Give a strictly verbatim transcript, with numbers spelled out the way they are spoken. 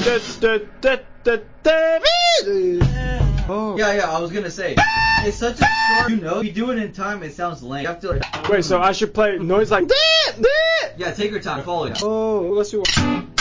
Oh. Yeah, yeah, I was gonna say. It's such a short, you know, if you do it in time, it sounds lame. You have to like, wait, so I should play noise like that, that. Yeah, take your time, follow it. Oh, let's see what.